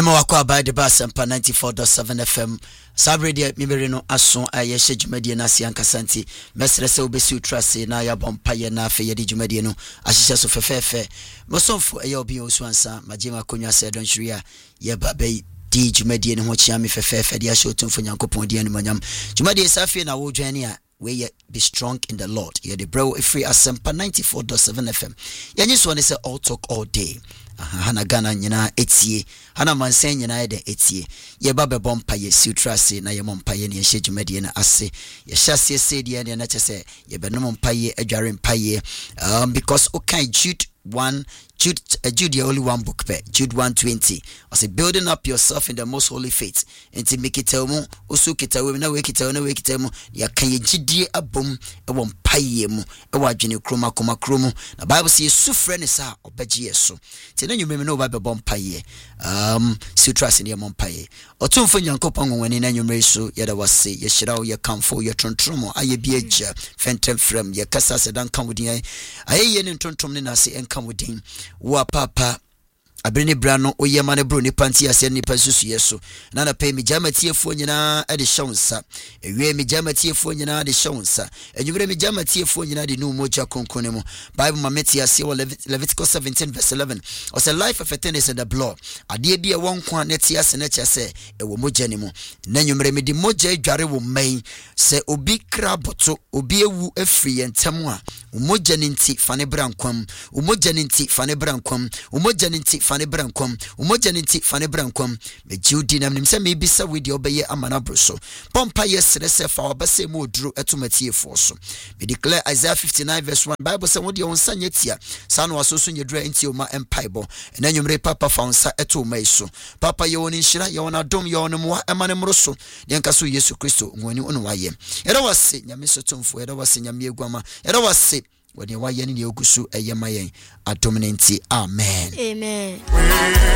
Yama wakwa by the bus and 94.7 FM. Sabrina Miberino Ason Ayesha Jumedian Asian Casanti, Mestre Obesu Tracy, Naya Bompaya Nafe Yedi Jumediano, Ashisha Sofefe, Moson for Ayobi Oswansa, Majima Kunya said on Shria, Yebabe. D Jumedian Hochiami Fefe, the Ashotun for Yankopondian Manyam. Jumedi Safi na Wojania, where ye be strong in the Lord. Ye the bro free as 94.7 FM. Yanis one is all talk all day. Hana Gana nyina etie hana mansen nyina de etie ye babe bompa ye sutrase na ye mompa ye ne hye dwumade na ase ye hyase se de ne na chese ye benom mompa ye adware mpa ye because okay Jude only one book per Jude 1:20 I say building up yourself in the most holy faith enti make it tell mu osu kitawe na we kitawe mu ya kan ye gidie abom e won paye mu e wa dwene kroma kromu na Bible say sufre ne sa obagie yeso ti na nyumem na oba be bom paye sutrase ne mom paye otumfo nyankopon woni na nyumre so ye da wase ye hyirawo ye kamfo ye tontromo aye bi agya fentem frem ye kasa sedan kan wodin aye ye ne tontom ne na se enkan wodin wa papa abrene brano oyema ne bro ni panti ase ni pansusu yeso na na pay mi jamatiefo nyina e de shonsa ewie mi jamatiefo nyina de shonsa enwure mi jamatiefo nyina de no moja konkone mu Bible mameti ase Leviticus 17:11 o say life of eternity is the blood ade bia won kwa neti ase na chese e wo moja ni mu na nwure mi de moja adware wo mai se obi kra boto obi ewu afri yentem a moja ni nti fane brankwam moja ni nti fane brankwam moja ni nti fane brankwam umoja nti fane brankwam me judi nam nim se me bisa wedi obeye amana broso pompa yesre se fa obase mu oduru etomatiefo so me declare Isaiah 59:1 Bible say wodi onsa nyetia sa no asoso nyedura nti oma empaibo na nwumre papa fa onsa etoma iso papa ye woni nhira ye wona dom ye wona mo emane mroso de nka so Yesu Kristo nwani ono waye era wase nyame sotomfo era wase nyame egwama era wase when you are yen in your gusu a yamayan amen.